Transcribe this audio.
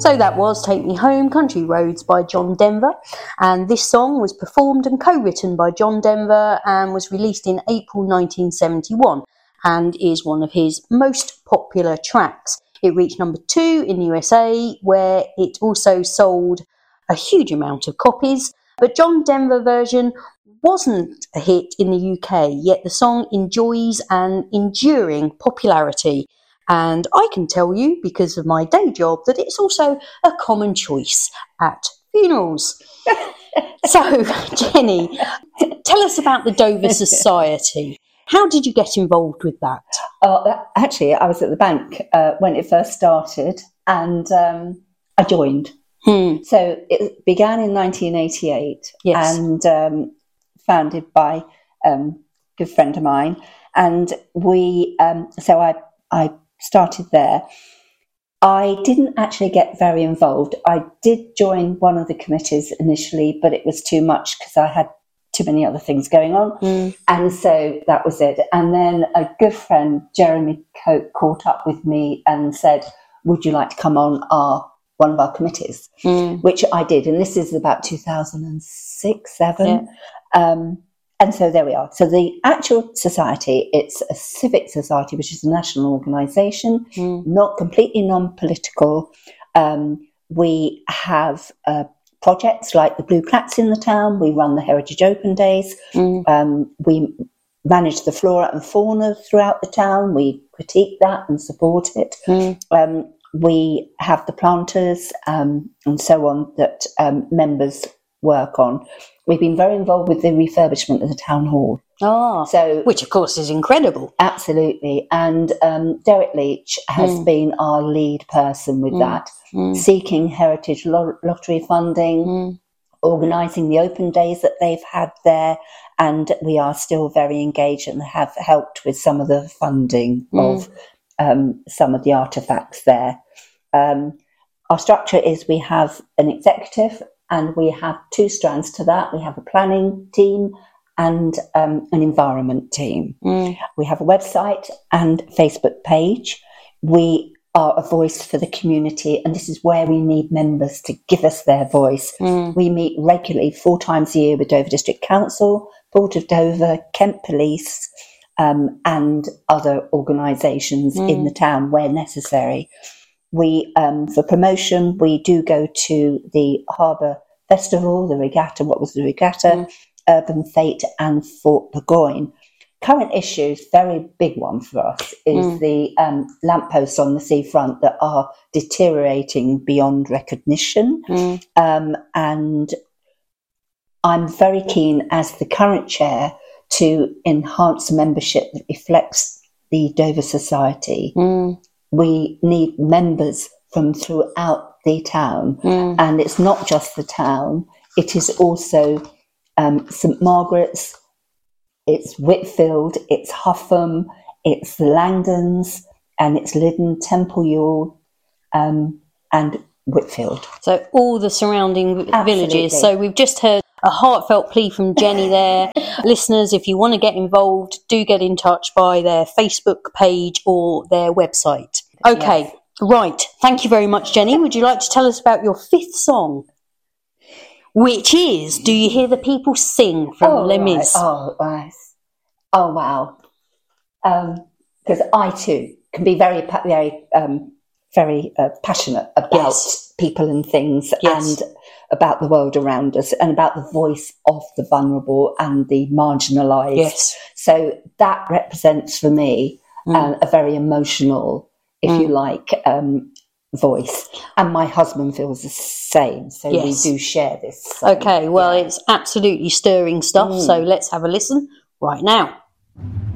So that was Take Me Home, Country Roads by John Denver. And this song was performed and co-written by John Denver and was released in April 1971 and is one of his most popular tracks. It reached number 2 in the USA, where it also sold a huge amount of copies. But John Denver version wasn't a hit in the UK, yet the song enjoys an enduring popularity. And I can tell you, because of my day job, that it's also a common choice at funerals. So, Jenny, tell us about the Dover Society. How did you get involved with that? Actually, I was at the bank when it first started, and I joined. So it began in 1988, yes. and founded by a good friend of mine. And we, so I started there. I didn't actually get very involved. I did join one of the committees initially, but it was too much because I had too many other things going on. And so that was it. And then a good friend, Jeremy Cope, caught up with me and said, would you like to come on one of our committees? Which I did. And this is about 2006, 2007. Yeah. And so there we are. So the actual society, it's a civic society, which is a national organisation, not completely non-political. We have projects like the Blue Plaques in the town. We run the Heritage Open Days. We manage the flora and fauna throughout the town. We critique that and support it. We have the planters and so on that members work on. We've been very involved with the refurbishment of the town hall. Which of course is incredible. Absolutely. And Derek Leach has been our lead person with that, seeking heritage lottery funding, organising the open days that they've had there, and we are still very engaged and have helped with some of the funding of some of the artefacts there. Our structure is we have an executive, and we have 2 strands to that. We have a planning team and an environment team. We have a website and Facebook page. We are a voice for the community, and this is where we need members to give us their voice. We meet regularly 4 times a year with Dover District Council, Port of Dover, Kent Police, and other organisations in the town where necessary. We, for promotion, we do go to the Harbour Festival, the regatta, Urban Fete, and Fort Burgoyne. Current issues, very big one for us, is the lampposts on the seafront that are deteriorating beyond recognition. And I'm very keen, as the current chair, to enhance membership that reflects the Dover Society. We need members from throughout the town, and it's not just the town, it is also St Margaret's, it's Whitfield, it's Huffham, it's the Langdons, and it's Lyddon, Temple Ewell, and Whitfield. So all the surrounding villages. So we've just heard a heartfelt plea from Jenny there. Listeners, if you want to get involved, do get in touch by their Facebook page or their website. Okay, yes. Right. Thank you very much, Jenny. Would you like to tell us about your 5th song? Which is Do You Hear the People Sing from Les Mis? Right. Oh, wow. Because I too can be very passionate about people and things and about the world around us and about the voice of the vulnerable and the marginalised. Yes. So that represents for me a very emotional, if you like, voice. And my husband feels the same, so we do share this. Okay, well, it's absolutely stirring stuff, so let's have a listen right now.